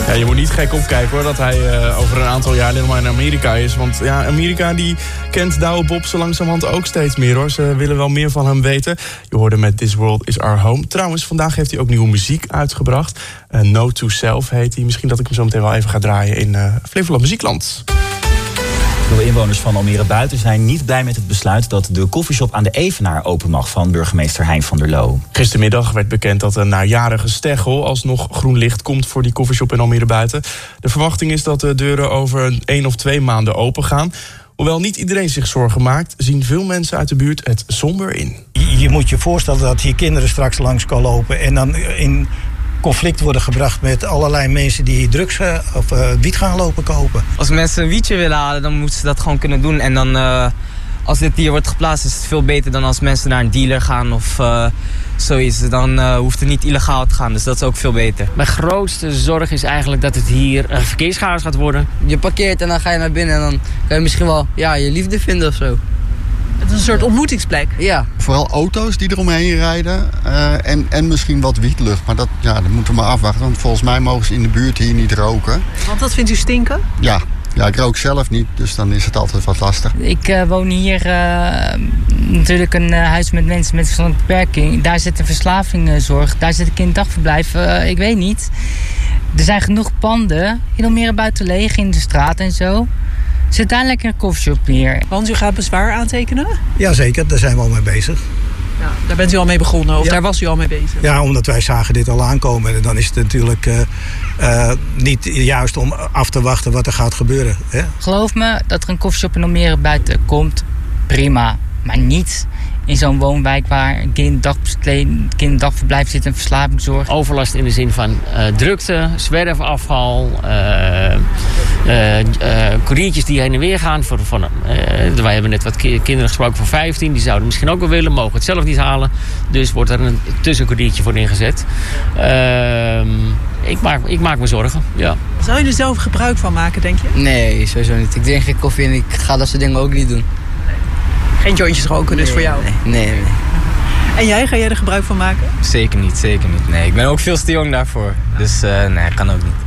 Ja, je moet niet gek opkijken hoor, dat hij over een aantal jaar alleen maar in Amerika is. Want ja, Amerika die kent Douwe Bob zo langzamerhand ook steeds meer hoor. Ze willen wel meer van hem weten. Je hoorde met This World Is Our Home. Trouwens, vandaag heeft hij ook nieuwe muziek uitgebracht. No to Self heet hij. Misschien dat ik hem zo meteen wel even ga draaien in Flevoland Muziekland. Veel inwoners van Almere Buiten zijn niet blij met het besluit dat de koffieshop aan de Evenaar open mag van burgemeester Hein van der Loo. Gistermiddag werd bekend dat er na jarige steggel alsnog groen licht komt voor die koffieshop in Almere Buiten. De verwachting is dat de deuren over 1 of 2 maanden open gaan. Hoewel niet iedereen zich zorgen maakt, zien veel mensen uit de buurt het somber in. Je moet je voorstellen dat hier kinderen straks langs kan lopen en dan in conflict worden gebracht met allerlei mensen die drugs of wiet gaan lopen kopen. Als mensen een wietje willen halen, dan moeten ze dat gewoon kunnen doen. En dan, als dit hier wordt geplaatst, is het veel beter dan als mensen naar een dealer gaan of zoiets. Dan hoeft het niet illegaal te gaan, dus dat is ook veel beter. Mijn grootste zorg is eigenlijk dat het hier verkeerschaos gaat worden. Je parkeert en dan ga je naar binnen en dan kan je misschien wel je liefde vinden of zo. Het is een soort ontmoetingsplek. Ja. Vooral auto's die eromheen rijden en misschien wat wietlucht. Maar dat moeten we maar afwachten, want volgens mij mogen ze in de buurt hier niet roken. Want dat vindt u stinken? Ja, ik rook zelf niet, dus dan is het altijd wat lastig. Ik woon hier natuurlijk een huis met mensen met verstandelijke beperking. Daar zit een verslavingszorg, daar zit een kinddagverblijf, ik weet niet. Er zijn genoeg panden in Almere Buiten leeg in de straat en zo. Zit daar lekker een koffieshop neer. Want u gaat bezwaar aantekenen? Jazeker, daar zijn we al mee bezig. Ja, daar bent u al mee begonnen, of daar was u al mee bezig? Ja, omdat wij zagen dit al aankomen. En dan is het natuurlijk niet juist om af te wachten wat er gaat gebeuren. Hè? Geloof me, dat er een koffieshop in Almere Buiten komt, prima. Maar niet in zo'n woonwijk waar een kinderdagverblijf zit en verslavingszorg. Overlast in de zin van drukte, zwerfafval, koeriertjes die heen en weer gaan. Wij hebben net wat kinderen gesproken van 15, die zouden misschien ook wel willen, mogen het zelf niet halen. Dus wordt er een tussenkoeriertje voor ingezet. Ik maak me zorgen, ja. Zou je er zelf gebruik van maken, denk je? Nee, sowieso niet. Ik drink geen koffie en ik ga dat soort dingen ook niet doen. Geen jointjes roken dus voor jou? Nee. En jij, ga jij er gebruik van maken? Zeker niet. Nee, ik ben ook veel te jong daarvoor. Dus nee, kan ook niet.